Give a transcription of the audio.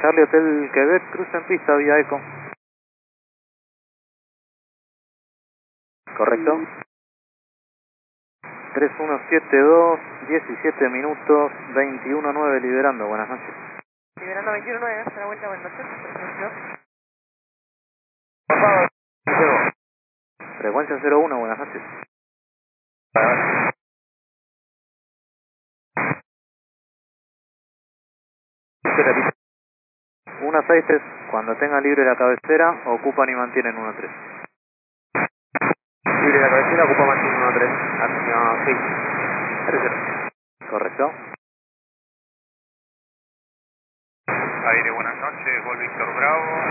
Charlie Hotel Quebec, cruza en pista vía Eco. Correcto. 3172, 17 minutos, 21.9 liberando, buenas noches. Liberando 21.9, hasta la vuelta, buenas noches. Frecuencia 01, buenas noches. Una 6-3, cuando tenga libre la cabecera, ocupan y mantienen 1-3. Libre la cabecera, ocupa mantiene 1-3, hacia 6. 3-0. Correcto. Aire, buenas noches, Gol Víctor Bravo.